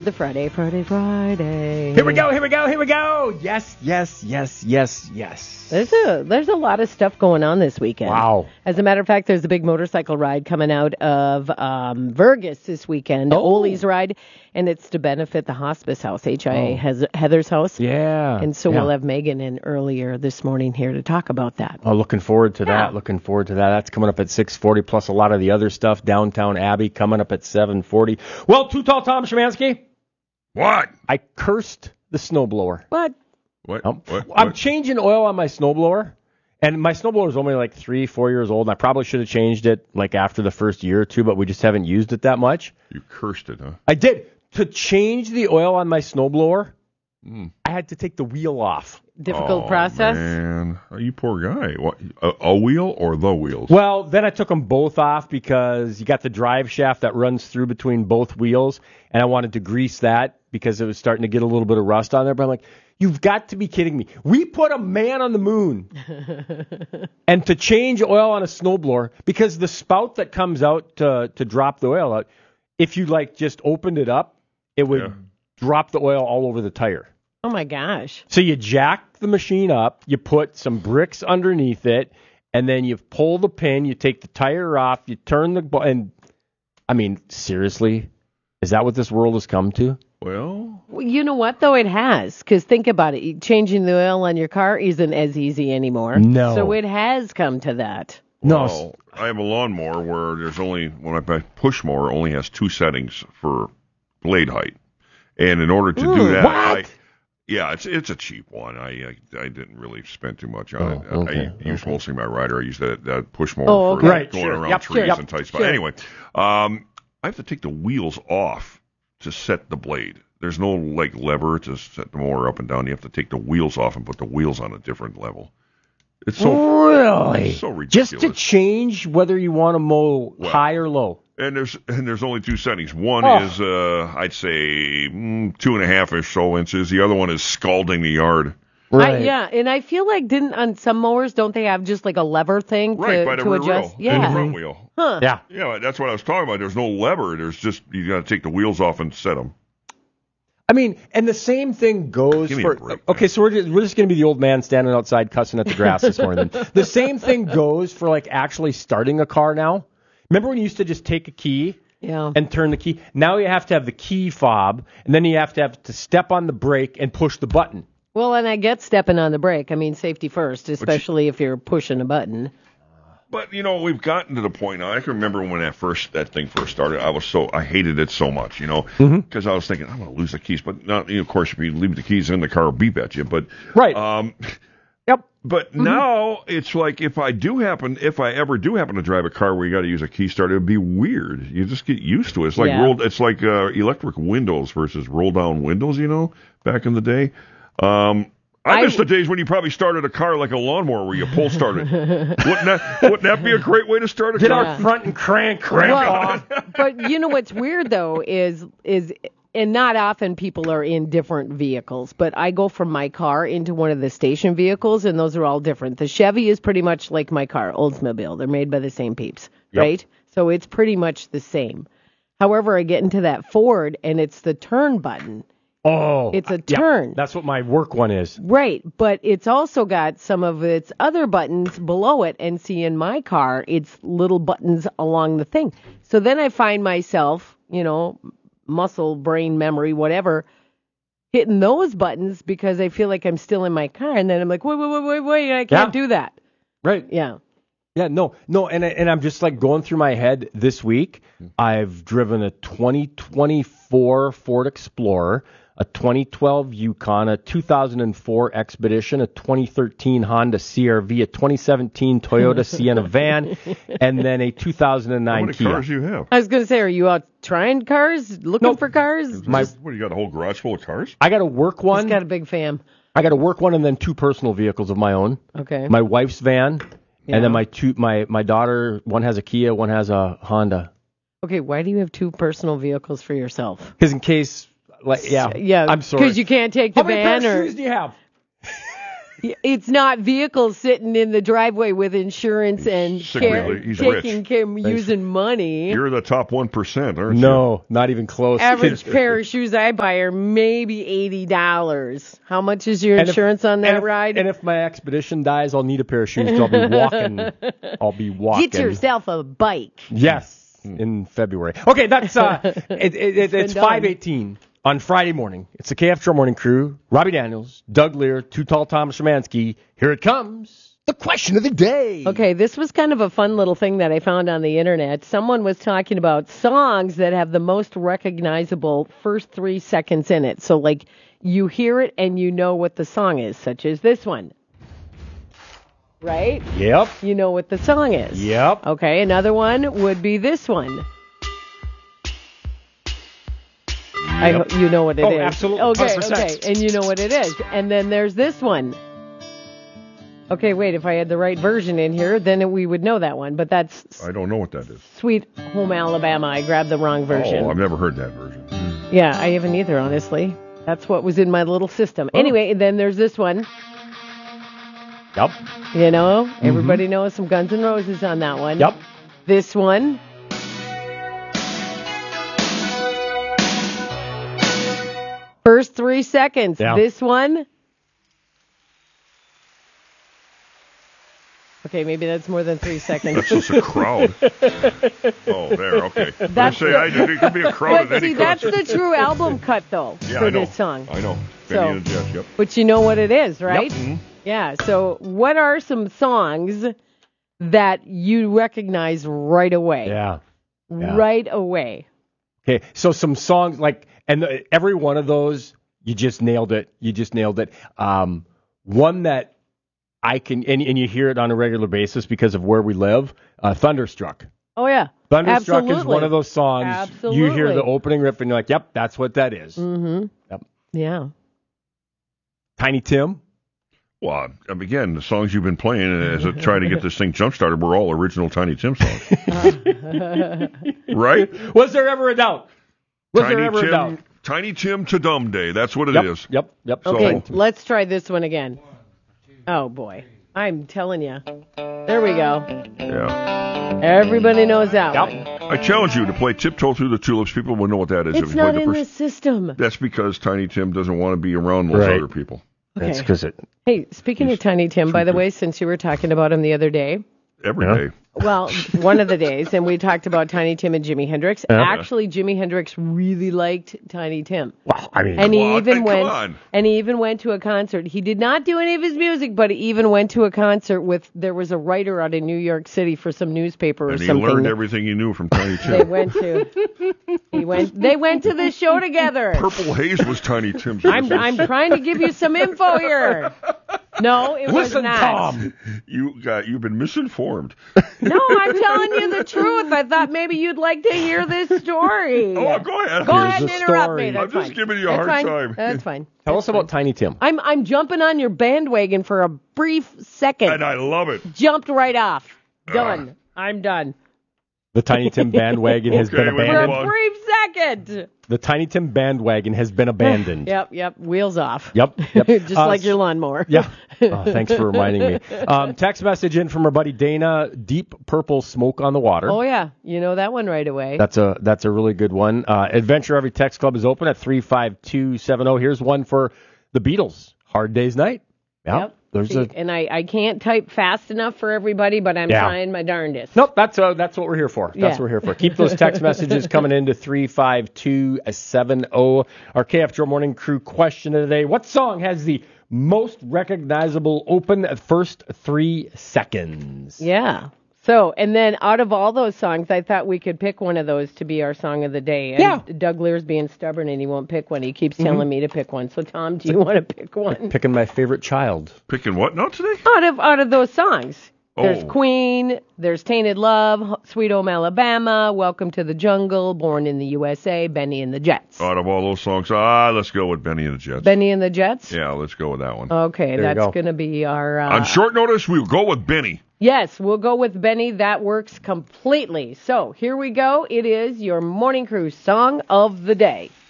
The Friday. Here we go. Yes. There's a lot of stuff going on this weekend. Wow. As a matter of fact, there's a big motorcycle ride coming out of Vergas this weekend, Ole's ride, and it's to benefit the hospice house, HIA Heather's house. Yeah. And so we'll have Megan in earlier this morning here to talk about that. Oh, looking forward to that. That's coming up at 6:40, plus a lot of the other stuff. Downtown Abbey coming up at 7:40. Well, Too Tall Tom Szymanski. What? I cursed the snowblower. What? What? I'm changing oil on my snowblower, and my snowblower is only like 3-4 years old, and I probably should have changed it like after the first year or two, but we just haven't used it that much. You cursed it, huh? I did. To change the oil on my snowblower, I had to take the wheel off. Difficult process? Man. Oh, you poor guy. What? A wheel or the wheels? Well, then I took them both off because you got the drive shaft that runs through between both wheels, and I wanted to grease that because it was starting to get a little bit of rust on there. But I'm like, you've got to be kidding me. We put a man on the moon. And to change oil on a snowblower, because the spout that comes out to drop the oil out, if you like just opened it up, it would drop the oil all over the tire. Oh, my gosh. So you jack the machine up, you put some bricks underneath it, and then you pull the pin, you take the tire off, you turn and I mean, seriously, is that what this world has come to? Well, you know what, though? It has. Because think about it. Changing the oil on your car isn't as easy anymore. No. So it has come to that. well, I have a lawnmower where there's only, when I push mower, only has 2 settings for blade height. And in order to do that, it's a cheap one. I didn't really spend too much on it. I use mostly my rider. I use that push mower for going around trees and tight spots. Anyway, I have to take the wheels off to set the blade. There's no like lever to set the mower up and down. You have to take the wheels off and put the wheels on a different level. It's so really it's so ridiculous. Just to change whether you want to mow high or low. And there's only 2 settings. One is I'd say 2.5 so inches. The other one is scalding the yard. Right. And I feel like on some mowers, don't they have just like a lever thing by the to rear adjust? wheel and the front wheel. Huh. Yeah, that's what I was talking about. There's no lever. There's just, you got to take the wheels off and set them. I mean, and the same thing goes Give me for. a break, okay, so we're just going to be the old man standing outside cussing at the grass this morning. The same thing goes for like actually starting a car now. Remember when you used to just take a key and turn the key? Now you have to have the key fob, and then you have to step on the brake and push the button. Well, and I get stepping on the brake. I mean, safety first, especially if you're pushing a button. But, we've gotten to the point now. I can remember when that thing first started, I hated it so much, because I was thinking, I'm going to lose the keys. But, not, of course, if you leave the keys in the car, it'll beep at you. But, right. Yep. But now it's like if I ever do happen to drive a car where you got to use a key start, it would be weird. You just get used to it. It's like electric windows versus roll down windows, back in the day. I miss the days when you probably started a car like a lawnmower where you pull started. Wouldn't that be a great way to start a car? Get out front and crank off. But you know what's weird though is and not often people are in different vehicles, but I go from my car into one of the station vehicles, and those are all different. The Chevy is pretty much like my car, Oldsmobile. They're made by the same peeps, right? So it's pretty much the same. However, I get into that Ford, and it's the turn button. Oh. It's a turn. Yeah, that's what my work one is. Right, but it's also got some of its other buttons below it, and see, in my car, it's little buttons along the thing. So then I find myself, muscle, brain memory, whatever, hitting those buttons because I feel like I'm still in my car. And then I'm like, wait, I can't do that. Right. Yeah. Yeah, no, and I'm just like going through my head this week. I've driven a 2024 Ford Explorer, a 2012 Yukon, a 2004 Expedition, a 2013 Honda CR-V, a 2017 Toyota Sienna van, and then a 2009 How many Kia. cars do you have? I was going to say, are you out trying cars, looking for cars? What, you got a whole garage full of cars? I got a work one. He's got a big fam. I got a work one and then 2 personal vehicles of my own. Okay. My wife's van, and then my daughter, one has a Kia, one has a Honda. Okay, why do you have 2 personal vehicles for yourself? Because in case... I'm sorry. Because you can't take the van. How many pairs of shoes do you have? It's not vehicles sitting in the driveway with insurance and He's taking rich. using money. You're the top 1%, aren't you? No, not even close. Average pair of shoes I buy are maybe $80. How much is your insurance on that ride? And if my Expedition dies, I'll need a pair of shoes. So I'll be walking. Get yourself a bike. Yes, in February. Okay, that's it's 5:18 on Friday morning. It's the KFTR Morning Crew. Robbie Daniels, Doug Lear, Too Tall Thomas Szymanski. Here it comes. The question of the day. Okay, this was kind of a fun little thing that I found on the internet. Someone was talking about songs that have the most recognizable first 3 seconds in it. So, like, you hear it and you know what the song is, such as this one. Right? Yep. You know what the song is. Yep. Okay, another one would be this one. I hope you know what it is. Absolutely. Okay, 100%. okay, and you know what it is. And then there's this one. Okay, wait, if I had the right version in here, then we would know that one. But that's I don't know what that is. Sweet Home Alabama. I grabbed the wrong version. Oh, I've never heard that version. Yeah, I haven't either, honestly. That's what was in my little system. Anyway, then there's this one. Yep. You know, everybody knows some Guns N' Roses on that one. Yep. This one. First 3 seconds. Yeah. This one. Okay, maybe that's more than 3 seconds. That's just a crowd. Oh, there, okay. That's it could be a crowd But at any see, that's concert. the true album cut, though, Yeah, for I know. this song. I know. So- Benny and the Jets, yep. But you know what it is, right? Yep. Yeah, so what are some songs that you recognize right away? Yeah. Right away. Okay, so some songs every one of those, you just nailed it. One that I can, and you hear it on a regular basis because of where we live, Thunderstruck. Oh, yeah. Thunderstruck Absolutely. is one of those songs. Absolutely. You hear the opening riff and you're like, yep, that's what that is. Mm-hmm. Yep. Yeah. Tiny Tim. Well, again, the songs you've been playing as I try to get this thing jump-started were all original Tiny Tim songs. Right? Was there ever a doubt? Tiny Tim to Dumb Day. That's what it is. Yep. Okay, let's try this one again. Oh, boy. I'm telling you. There we go. Yeah. Everybody knows that one. I challenge you to play Tiptoe Through the Tulips. People will know what that is. It's not in the system. That's because Tiny Tim doesn't want to be around those other people. Okay. That's because Hey, speaking of Tiny Tim, by the way, since you were talking about him the other day. Every day. Well, one of the days, and we talked about Tiny Tim and Jimi Hendrix. Actually, Jimi Hendrix really liked Tiny Tim. Well, I mean, and he even went to a concert. He did not do any of his music, but he even went to a concert there was a writer out in New York City for some newspaper or something. And he learned everything he knew from Tiny Tim. They went to the show together. Purple Haze was Tiny Tim's. I'm trying to give you some info here. No, it was not. Tom. You've been misinformed. No, I'm telling you the truth. I thought maybe you'd like to hear this story. Oh, go ahead. Go ahead and interrupt me. I'm just giving you a hard time. That's fine. Tell us about Tiny Tim. I'm jumping on your bandwagon for a brief second. And I love it. Jumped right off. Done. I'm done. The Tiny Tim bandwagon has been abandoned. For a brief second. The Tiny Tim bandwagon has been abandoned. Yep. Wheels off. Yep. Just like your lawnmower. Yeah. Oh, thanks for reminding me. Text message in from our buddy Dana. Deep Purple, Smoke on the Water. Oh yeah, you know that one right away. That's a really good one. Adventure Every Text Club is open at 35270. Here's one for the Beatles. Hard Day's Night. Yep. And I can't type fast enough for everybody, but I'm trying my darndest. Nope, that's what we're here for. That's what we're here for. Keep those text messages coming into 35270. Our KFTR Morning Crew question of the day. What song has the most recognizable open first 3 seconds? Yeah. So, and then out of all those songs, I thought we could pick one of those to be our song of the day. And Doug Lear's being stubborn and he won't pick one. He keeps telling me to pick one. So, Tom, do you want to pick one? Picking my favorite child. Picking what now today? Out of those songs. There's Queen, there's Tainted Love, Sweet Home Alabama, Welcome to the Jungle, Born in the USA, Benny and the Jets. Out of all those songs, let's go with Benny and the Jets. Benny and the Jets? Yeah, let's go with that one. Okay, that's going to be our... On short notice, we'll go with Benny. Yes, we'll go with Benny. That works completely. So, here we go. It is your Morning Crew Song of the Day.